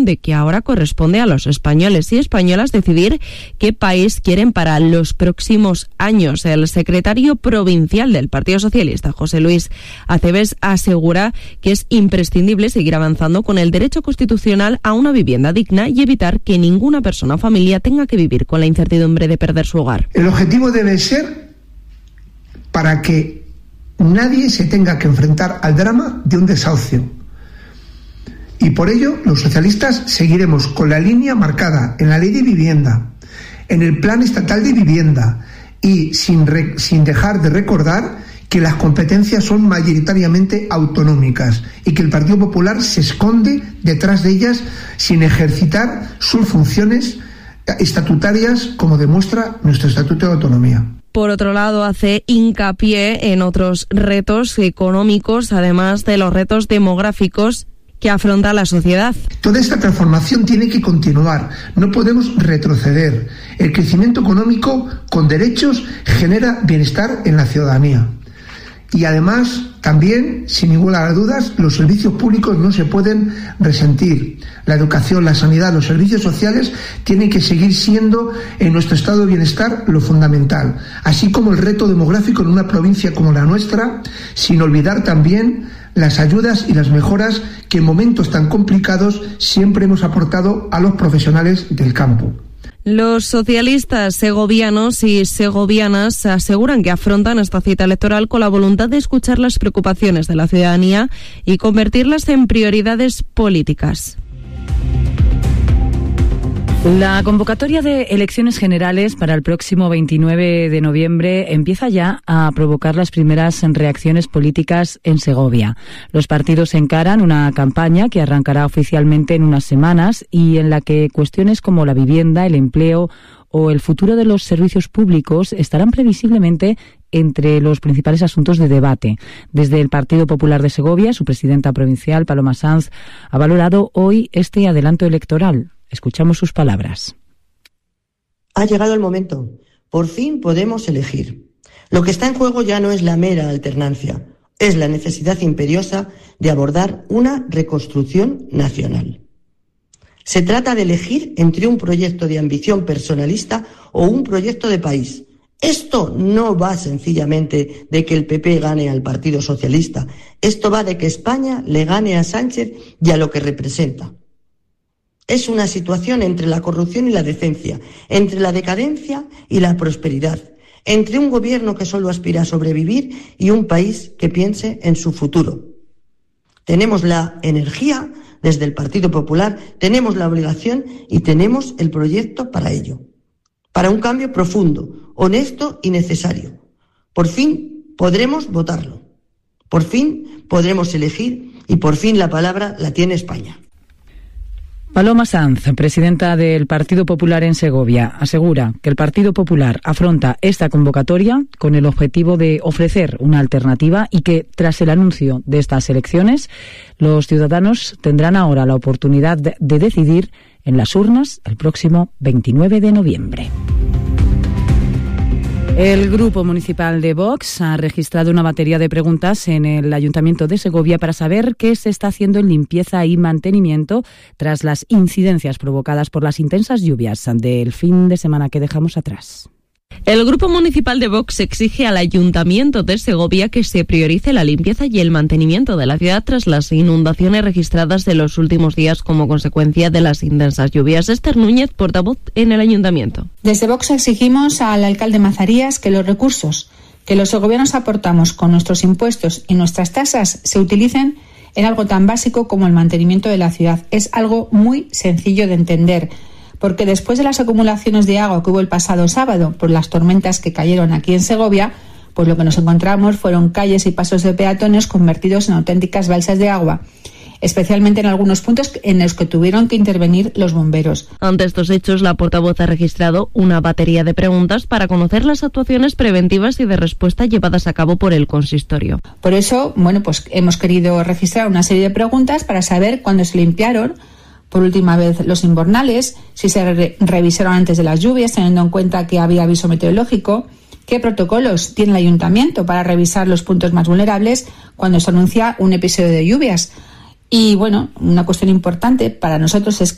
de que ahora corresponde a los españoles y españolas decidir qué país quieren para los próximos años. El secretario provincial del Partido Socialista, José Luis Acebes, asegura que es imprescindible seguir avanzando con el derecho constitucional a una vivienda digna y evitar que ninguna persona o familia tenga que vivir con la incertidumbre de perder su hogar. El objetivo debe ser para que nadie se tenga que enfrentar al drama de un desahucio. Y por ello, los socialistas seguiremos con la línea marcada en la Ley de Vivienda, en el Plan Estatal de Vivienda y sin dejar de recordar que las competencias son mayoritariamente autonómicas y que el Partido Popular se esconde detrás de ellas sin ejercitar sus funciones estatutarias, como demuestra nuestro Estatuto de Autonomía. Por otro lado, hace hincapié en otros retos económicos, además de los retos demográficos que afronta la sociedad. Toda esta transformación tiene que continuar, no podemos retroceder. El crecimiento económico con derechos genera bienestar en la ciudadanía. Y además, también, sin ninguna de las dudas, los servicios públicos no se pueden resentir. La educación, la sanidad, los servicios sociales tienen que seguir siendo en nuestro estado de bienestar lo fundamental, así como el reto demográfico en una provincia como la nuestra, sin olvidar también las ayudas y las mejoras que en momentos tan complicados siempre hemos aportado a los profesionales del campo. Los socialistas segovianos y segovianas aseguran que afrontan esta cita electoral con la voluntad de escuchar las preocupaciones de la ciudadanía y convertirlas en prioridades políticas. La convocatoria de elecciones generales para el próximo 29 de noviembre empieza ya a provocar las primeras reacciones políticas en Segovia. Los partidos encaran una campaña que arrancará oficialmente en unas semanas y en la que cuestiones como la vivienda, el empleo o el futuro de los servicios públicos estarán previsiblemente entre los principales asuntos de debate. Desde el Partido Popular de Segovia, su presidenta provincial, Paloma Sanz, ha valorado hoy este adelanto electoral. Escuchamos sus palabras. Ha llegado el momento. Por fin podemos elegir. Lo que está en juego ya no es la mera alternancia, es la necesidad imperiosa de abordar una reconstrucción nacional. Se trata de elegir entre un proyecto de ambición personalista o un proyecto de país. Esto no va sencillamente de que el PP gane al Partido Socialista. Esto va de que España le gane a Sánchez y a lo que representa. Es una situación entre la corrupción y la decencia, entre la decadencia y la prosperidad, entre un gobierno que solo aspira a sobrevivir y un país que piense en su futuro. Tenemos la energía desde el Partido Popular, tenemos la obligación y tenemos el proyecto para ello. Para un cambio profundo, honesto y necesario. Por fin podremos votarlo. Por fin podremos elegir y por fin la palabra la tiene España. Paloma Sanz, presidenta del Partido Popular en Segovia, asegura que el Partido Popular afronta esta convocatoria con el objetivo de ofrecer una alternativa y que, tras el anuncio de estas elecciones, los ciudadanos tendrán ahora la oportunidad de decidir en las urnas el próximo 29 de noviembre. El Grupo Municipal de Vox ha registrado una batería de preguntas en el Ayuntamiento de Segovia para saber qué se está haciendo en limpieza y mantenimiento tras las incidencias provocadas por las intensas lluvias del fin de semana que dejamos atrás. El Grupo Municipal de Vox exige al Ayuntamiento de Segovia que se priorice la limpieza y el mantenimiento de la ciudad tras las inundaciones registradas en los últimos días como consecuencia de las intensas lluvias. Esther Núñez, portavoz en el Ayuntamiento. Desde Vox exigimos al alcalde Mazarías que los recursos que los segovianos aportamos con nuestros impuestos y nuestras tasas se utilicen en algo tan básico como el mantenimiento de la ciudad. Es algo muy sencillo de entender, porque después de las acumulaciones de agua que hubo el pasado sábado por las tormentas que cayeron aquí en Segovia, pues lo que nos encontramos fueron calles y pasos de peatones convertidos en auténticas balsas de agua, especialmente en algunos puntos en los que tuvieron que intervenir los bomberos. Ante estos hechos, la portavoz ha registrado una batería de preguntas para conocer las actuaciones preventivas y de respuesta llevadas a cabo por el consistorio. Por eso, pues hemos querido registrar una serie de preguntas para saber cuándo se limpiaron por última vez los invernales, si se revisaron antes de las lluvias, teniendo en cuenta que había aviso meteorológico, qué protocolos tiene el ayuntamiento para revisar los puntos más vulnerables cuando se anuncia un episodio de lluvias. Y una cuestión importante para nosotros es